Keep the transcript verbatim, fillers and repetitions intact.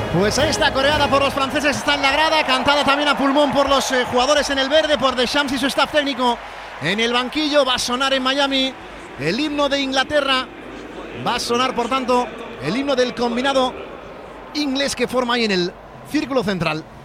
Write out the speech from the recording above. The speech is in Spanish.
Pues ahí está, coreada por los franceses, está en la grada, cantada también a pulmón por los eh, jugadores en el verde, por Deschamps y su staff técnico en el banquillo. Va a sonar en Miami el himno de Inglaterra, va a sonar por tanto el himno del combinado inglés que forma ahí en el círculo central.